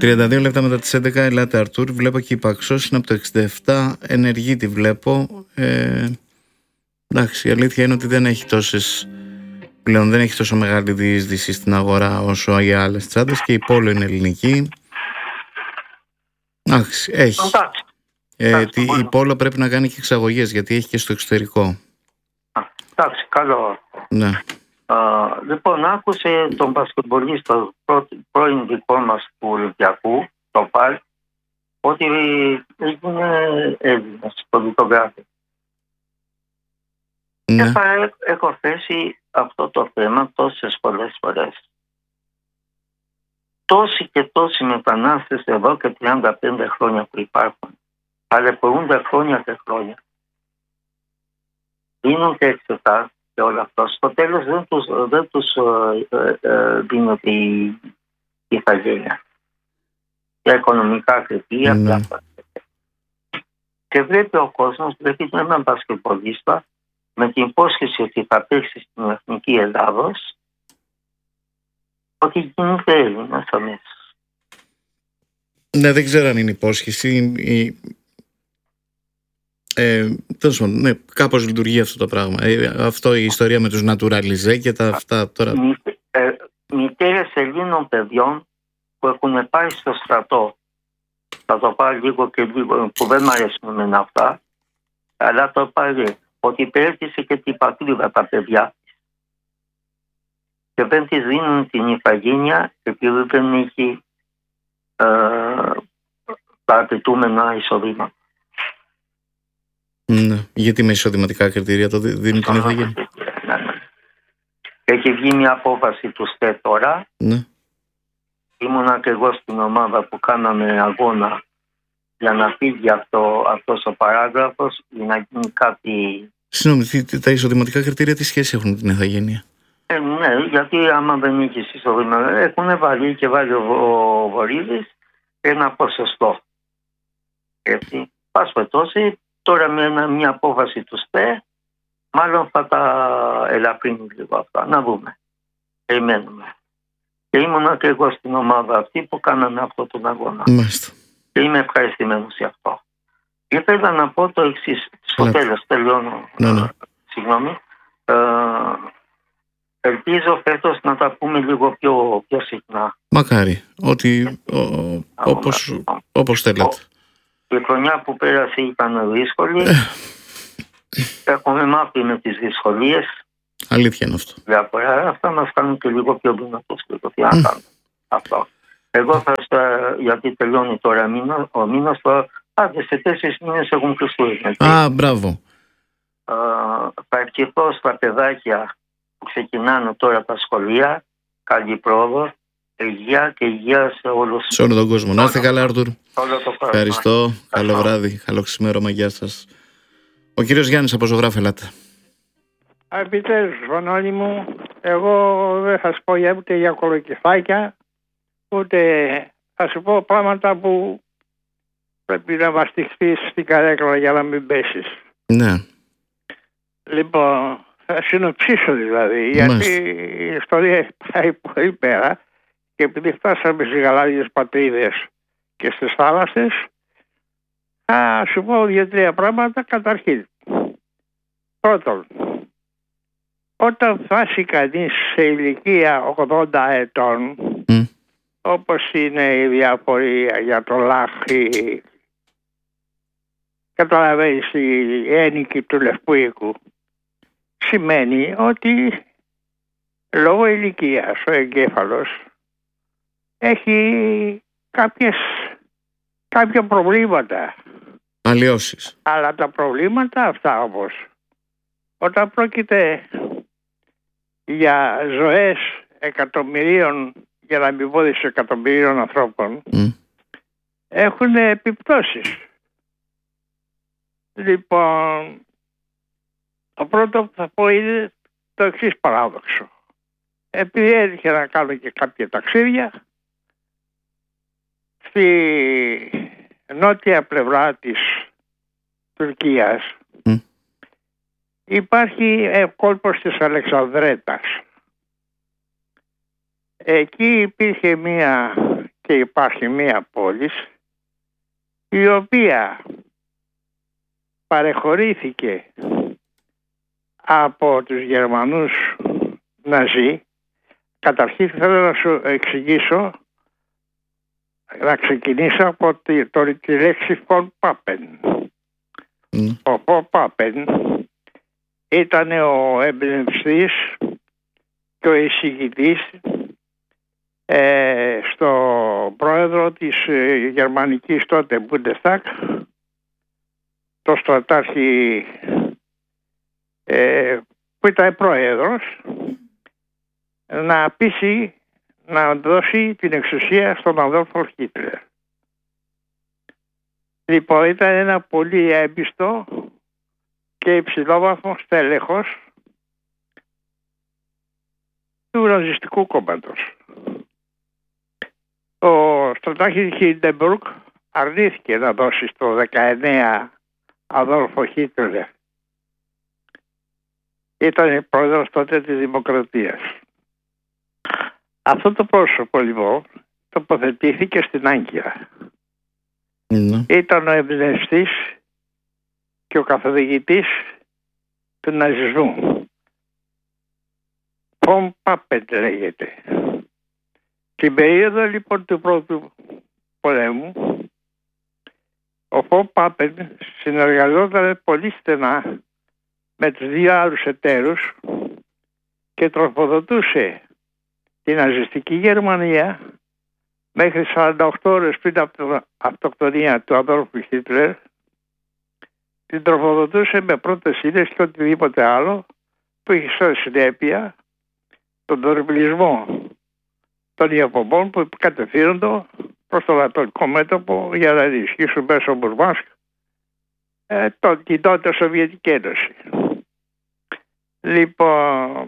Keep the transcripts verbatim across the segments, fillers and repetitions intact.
τριάντα δύο λεπτά μετά τις έντεκα, ελάτε Αρτούρ. Βλέπω και η Παξός είναι από το εξήντα επτά, ενεργή τη βλέπω. Ε, εντάξει, η αλήθεια είναι ότι δεν έχει τόσες, πλέον δεν έχει τόσο μεγάλη διείσδυση στην αγορά όσο οι άλλες τσάντες και η Πόλο είναι ελληνική. Εντάξει, έχει. Εντάξει. Ε, τι, η Πόλο πρέπει να κάνει και εξαγωγές γιατί έχει και στο εξωτερικό. Εντάξει, καλό. Ναι. Uh, λοιπόν, άκουσε τον μπασκετμπολίστα πρώην δικό μας του Ολυμπιακού, το Παλ, ότι είναι Έλληνας πολιτογράφος. Ναι. Και θα έχω θέσει αυτό το θέμα τόσες πολλές φορές. Τόσοι και τόσοι μετανάστες εδώ και τριάντα πέντε χρόνια που υπάρχουν, ταλαιπωρούνται χρόνια και χρόνια. Δίνονται εξετάσεις και όλα αυτά. Στο τέλος δεν τους, δεν τους ε, ε, δίνεται η ηθαγένεια. Για οικονομικά κριτήρια. Ναι. Και βλέπει ο κόσμος, βλέπει έναν μπασκετμπολίστα με την υπόσχεση ότι θα παίξει στην Εθνική Ελλάδος, ότι γίνεται Έλληνας αμέσως. Ναι, δεν ξέρω αν είναι υπόσχεση. Η... Ε, τέλος πάντων, ναι, κάπως λειτουργεί αυτό το πράγμα. Ε, αυτό η ιστορία με τους naturalize και τα αυτά τώρα. Μη, ε, μητέρες Ελλήνων παιδιών που έχουν πάει στο στρατό, θα το πάρει λίγο και λίγο, που δεν μ' αρέσουν εμένα αυτά, αλλά το πάρει ότι υπηρέτησε και την πατρίδα τα παιδιά και δεν της δίνουν την ηθαγένεια επειδή δεν έχει ε, τα απαιτούμενα εισοδήματα. Ναι, γιατί με εισοδηματικά κριτήρια το δίνουν την ηθαγένεια. Ναι, ναι. Έχει βγει μια απόφαση του ΣΤΕ τώρα. Ναι. Ήμουνα και εγώ στην ομάδα που κάναμε αγώνα για να φύγει αυτό, αυτός ο παράγραφος ή να γίνει κάτι. Συγγνώμη, τα εισοδηματικά κριτήρια τι σχέση έχουν με την ηθαγένεια? Ε, ναι, γιατί άμα δεν έχεις εισοδήματα, έχουν βάλει και βάλει ο, ο Βορύδης ένα ποσοστό. Έτσι, πας πετώσει, τώρα με ένα, μια απόφαση του ΣΤΕ, μάλλον θα τα ελαφρύνει λίγο αυτά. Να δούμε. Περιμένουμε. Και ήμουνα και εγώ στην ομάδα αυτή που κάναμε αυτό τον αγώνα. Μάλιστα. Και είμαι ευχαριστημένος για αυτό. Και ήθελα να πω το εξής. Στο τέλος, τελειώνω. Ναι, ναι. Συγγνώμη. Ε, ελπίζω φέτος να τα πούμε λίγο πιο, πιο συχνά. Μακάρι. Ότι ο, όπως, όπως θέλετε. Η χρονιά που πέρασε ήταν δύσκολη. Έχουμε μάθει με τις δυσκολίες. Αλήθεια είναι αυτό. Διάφορα. Αυτά μας κάνουν και λίγο πιο δυνατούς. Τι να κάνουμε. Αυτό. Εγώ θα στα, γιατί τελειώνει τώρα μήνα, ο μήνας, θα, άντε σε τέσσερις μήνες έχουν Χριστούγεννα. Α, μπράβο. Α, θα ευχηθώ στα παιδάκια που ξεκινάνε τώρα τα σχολεία, καλή πρόοδο, υγεία και υγεία σε όλους. Σε όλο τον κόσμο. Να είστε καλά, Άρτουρ. Ευχαριστώ. Καλό βράδυ. Καλό ξημέρωμα. Γεια σας. Ο κύριος Γιάννης από Ζωγράφη, ελάτε. Επιτέλους, Φωνώνη μου, εγώ δεν θα σου πω για, ούτε για κολοκυθάκια, ούτε θα σου πω πράγματα που πρέπει να βαστιχθείς στην καρέκλα για να μην πέσεις. Ναι. Λοιπόν, θα συνοψίσω δηλαδή, Μάλιστα. γιατί η ιστορία έχει πάει πολύ πέρα και επειδή φτάσαμε στις γαλάζιες πατρίδες και στις θάλασσες, θα σου πω δύο-τρία πράγματα. Καταρχήν, πρώτον, όταν φτάσει κανείς σε ηλικία ογδόντα ετών, Mm. όπως είναι η διαφορία για το λάχι, καταλαβαίνεις, η ένικη του Λευκού Οίκου, σημαίνει ότι λόγω ηλικίας ο εγκέφαλος έχει κάποιες, κάποια προβλήματα. Αλλοιώσεις. Αλλά τα προβλήματα αυτά όμως, όταν πρόκειται για ζωές εκατομμυρίων, για να μην πω δισεκατομμυρίων ανθρώπων, Mm. έχουν επιπτώσεις. Λοιπόν, το πρώτο που θα πω είναι το εξής παράδοξο. Επειδή έτυχε να κάνω και κάποια ταξίδια, στη νότια πλευρά της Τουρκίας Mm. υπάρχει ο κόλπος της Αλεξανδρέτας. Εκεί υπήρχε μία και υπάρχει μία πόλη η οποία παρεχωρήθηκε από τους Γερμανούς Ναζί. Καταρχήν θέλω να σου εξηγήσω, να ξεκινήσω από τη, το, τη λέξη von Papen. Mm. Ο von Papen ήταν ο εμπνευστής και ο εισηγητής ε, στο πρόεδρο της ε, γερμανικής τότε Bundestag, το στρατάρχη ε, που ήταν πρόεδρος, να πείσει να δώσει την εξουσία στον Αδόλφο Χίτλερ. Λοιπόν, ήταν ένα πολύ έμπιστο και υψηλόβαθμο στέλεχος του Ναζιστικού κόμματος. Ο στρατάρχης Χίντεμπουργκ αρνήθηκε να δώσει στο δεκαεννέα Αδόλφο Χίτλερ. Ήταν πρόεδρος τότε της Δημοκρατίας. Αυτό το πρόσωπο λοιπόν τοποθετήθηκε στην Άγκυρα. Mm. Ήταν ο εμπνευστής και ο καθοδηγητής του ναζισμού. Von Papen λέγεται. Στην περίοδο λοιπόν του πρώτου πολέμου, ο Von Papen συνεργαζόταν πολύ στενά με τους δύο άλλους εταίρους και τροφοδοτούσε την ναζιστική Γερμανία μέχρι σαράντα οκτώ ώρες πριν από την αυτοκτονία του Αδόλφου Χίτλερ. Την τροφοδοτούσε με πρώτες ύλες και οτιδήποτε άλλο που είχε σαν συνέπεια τον τορπιλισμό των Ιαπωνών που κατευθύνονται προς το ανατολικό μέτωπο για να ενισχύσουν μέσω Μουρμάνσκ ε, την τότε Σοβιετική Ένωση. Λοιπόν,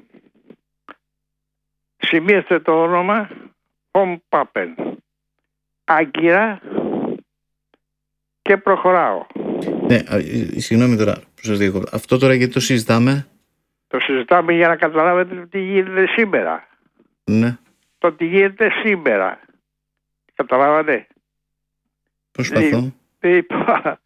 σημείωστε το όνομα von Papen. Άγκυρα και προχωράω. Ναι, συγγνώμη τώρα που σας διακόπτω. Αυτό τώρα γιατί το συζητάμε? Το συζητάμε για να καταλάβετε τι γίνεται σήμερα. Ναι. Το τι γίνεται σήμερα. Καταλάβατε? Προσπαθώ. Λοιπόν,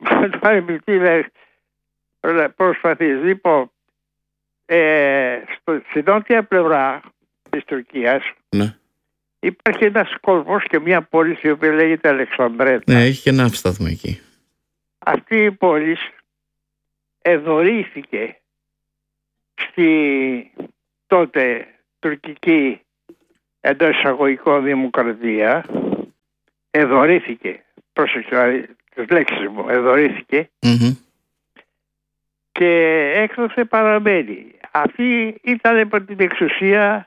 προσπαθείς. Λοιπόν, ε, στο, στην νότια πλευρά της Τουρκίας, Ναι. υπάρχει ένας κόσμος και μια πόλη η οποία λέγεται Αλεξανδρέτα. Ναι, έχει και ένα αύσταθμο εκεί. Αυτή η πόλη εδωρήθηκε στη τότε τουρκική εντός εισαγωγικών δημοκρατία. Εδωρήθηκε, πρόσεξε τις λέξεις μου, εδωρήθηκε Mm-hmm. και έκδοσε παραμένει. Αυτή ήταν από την εξουσία